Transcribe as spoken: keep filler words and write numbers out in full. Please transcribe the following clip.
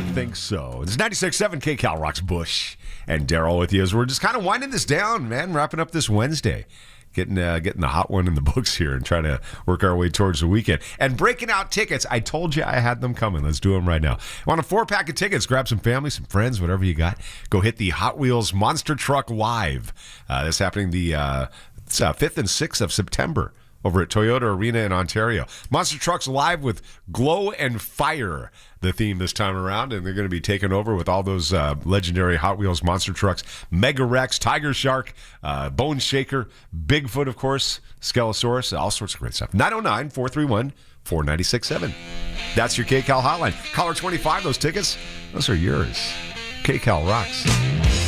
think so. It's ninety-six point seven K Cal Rocks. Bush and Daryl with you as we're just kind of winding this down, man. Wrapping up this Wednesday. Getting uh, getting the hot one in the books here and trying to work our way towards the weekend. And breaking out tickets. I told you I had them coming. Let's do them right now. Want a four-pack of tickets? Grab some family, some friends, whatever you got. Go hit the Hot Wheels Monster Truck Live. Uh, that's happening the uh, it's, uh, fifth and sixth of September over at Toyota Arena in Ontario. Monster Trucks Live with Glow and Fire, the theme this time around, and they're going to be taking over with all those uh, legendary Hot Wheels monster trucks. Mega Rex, Tiger Shark, uh, Bone Shaker, Bigfoot, of course, Skelosaurus, all sorts of great stuff. nine oh nine, four three one, four nine six seven. That's your K-Cal hotline. Caller twenty-five, those tickets, those are yours. K-Cal rocks.